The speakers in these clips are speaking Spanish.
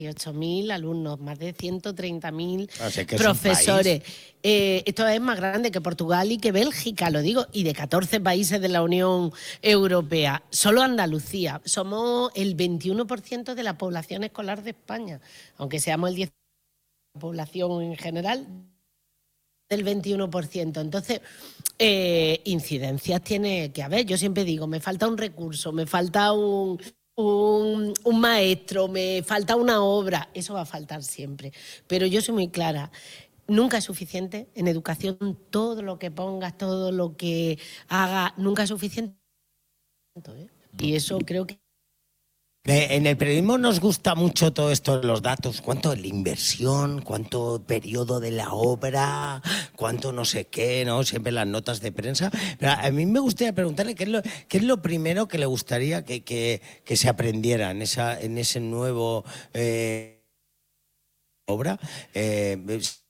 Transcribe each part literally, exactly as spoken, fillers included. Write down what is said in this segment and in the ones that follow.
ocho mil alumnos, más de ciento treinta mil o sea, que profesores. Eh, esto es más grande que Portugal y que Bélgica, lo digo, y de catorce países de la Unión Europea. Solo Andalucía. Somos el veintiuno por ciento de la población escolar de España, aunque seamos el diez por ciento de la población en general, del veintiuno por ciento. Entonces, eh, incidencias tiene que haber. Yo siempre digo, me falta un recurso, me falta un... Un, un maestro, me falta una obra, eso va a faltar siempre. Pero yo soy muy clara, nunca es suficiente en educación, todo lo que pongas, todo lo que hagas, nunca es suficiente. Y eso creo que... En el periodismo nos gusta mucho todo esto de los datos, cuánto es la inversión, cuánto periodo de la obra, cuánto no sé qué, ¿no? Siempre las notas de prensa. Pero a mí me gustaría preguntarle qué es lo, qué es lo primero que le gustaría que, que, que se aprendiera en, esa, en ese nuevo eh, obra. Eh,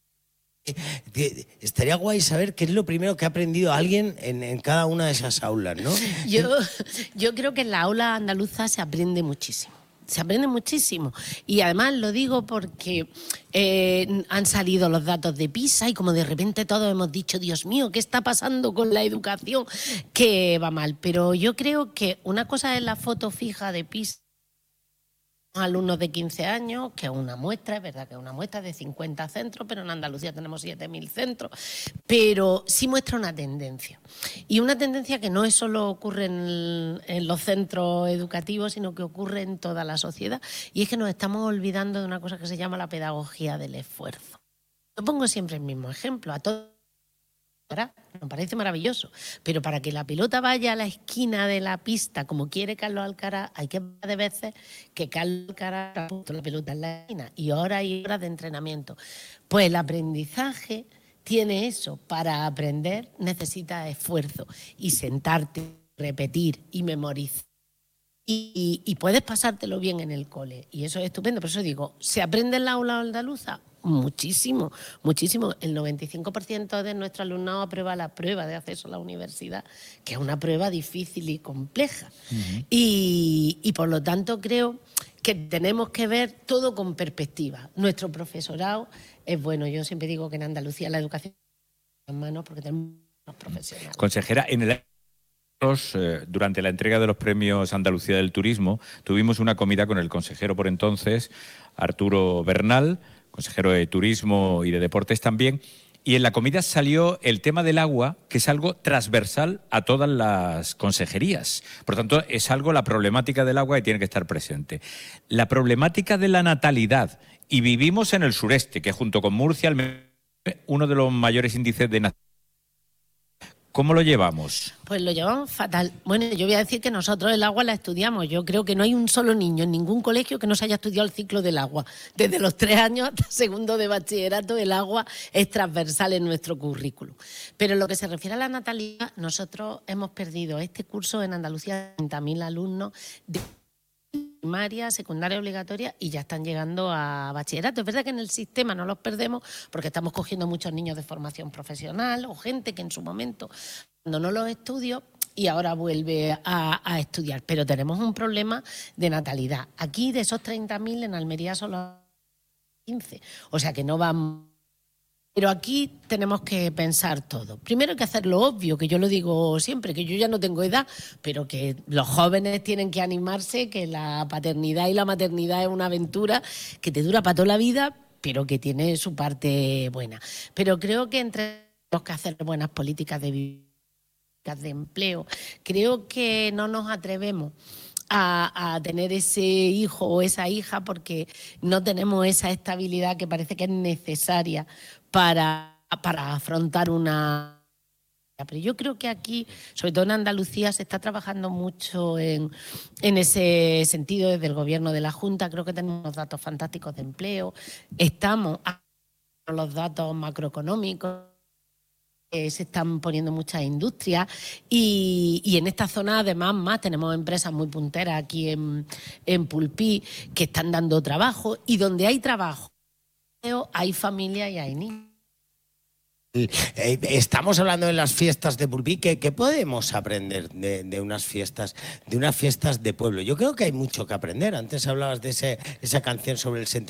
Estaría guay saber qué es lo primero que ha aprendido alguien en, en cada una de esas aulas, ¿no? Yo, yo creo que en la aula andaluza se aprende muchísimo. Se aprende muchísimo. Y además lo digo porque eh, han salido los datos de PISA y como de repente todos hemos dicho, Dios mío, ¿qué está pasando con la educación? Que va mal. Pero yo creo que una cosa es la foto fija de PISA, alumnos de quince años, que es una muestra, es verdad que es una muestra de cincuenta centros, pero en Andalucía tenemos siete mil centros, pero sí muestra una tendencia. Y una tendencia que no es solo ocurre en, en los centros educativos, sino que ocurre en toda la sociedad, y es que nos estamos olvidando de una cosa que se llama la pedagogía del esfuerzo. Yo pongo siempre el mismo ejemplo, a todos. Me parece maravilloso, pero para que la pelota vaya a la esquina de la pista como quiere Carlos Alcaraz, hay que ver de veces que Carlos Alcaraz ha puesto la pelota en la esquina y horas y horas de entrenamiento. Pues el aprendizaje tiene eso, para aprender necesita esfuerzo y sentarte, repetir y memorizar. Y, y, y puedes pasártelo bien en el cole y eso es estupendo. Por eso digo, ¿se aprende en la aula andaluza? Muchísimo, muchísimo. El noventa y cinco por ciento de nuestro alumnado aprueba la prueba de acceso a la universidad, que es una prueba difícil y compleja. Uh-huh. y, y por lo tanto creo que tenemos que ver todo con perspectiva. Nuestro profesorado es bueno. Yo siempre digo que en Andalucía la educación está en manos porque tenemos profesionales. Consejera, en el durante la entrega de los premios Andalucía del Turismo, tuvimos una comida con el consejero por entonces, Arturo Bernal, consejero de Turismo y de Deportes también, y en la comida salió el tema del agua, que es algo transversal a todas las consejerías. Por tanto, es algo, la problemática del agua, que tiene que estar presente. La problemática de la natalidad, y vivimos en el sureste, que junto con Murcia, uno de los mayores índices de natalidad. ¿Cómo lo llevamos? Pues lo llevamos fatal. Bueno, yo voy a decir que nosotros el agua la estudiamos. Yo creo que no hay un solo niño en ningún colegio que no se haya estudiado el ciclo del agua. Desde los tres años hasta segundo de bachillerato, el agua es transversal en nuestro currículum. Pero en lo que se refiere a la natalidad, nosotros hemos perdido este curso en Andalucía treinta mil alumnos de primaria, secundaria obligatoria y ya están llegando a bachillerato. Es verdad que en el sistema no los perdemos porque estamos cogiendo muchos niños de formación profesional o gente que en su momento abandonó los estudios y ahora vuelve a, a estudiar. Pero tenemos un problema de natalidad. Aquí de esos treinta mil en Almería solo quince. O sea que no van... Pero aquí tenemos que pensar todo. Primero hay que hacer lo obvio, que yo lo digo siempre, que yo ya no tengo edad, pero que los jóvenes tienen que animarse, que la paternidad y la maternidad es una aventura que te dura para toda la vida, pero que tiene su parte buena. Pero creo que entre tenemos que hacer buenas políticas de de empleo. Creo que no nos atrevemos A, a tener ese hijo o esa hija porque no tenemos esa estabilidad que parece que es necesaria para, para afrontar una... Pero yo creo que aquí, sobre todo en Andalucía, se está trabajando mucho en, en ese sentido desde el gobierno de la Junta. Creo que tenemos datos fantásticos de empleo. Estamos a los datos macroeconómicos. Eh, se están poniendo muchas industrias y, y en esta zona además más tenemos empresas muy punteras aquí en, en Pulpí que están dando trabajo y donde hay trabajo hay familia y hay niños. Eh, estamos hablando de las fiestas de Bulbi. ¿Qué, qué podemos aprender de, de unas fiestas, de unas fiestas de pueblo? Yo creo que hay mucho que aprender. Antes hablabas de ese, esa canción sobre el sentimiento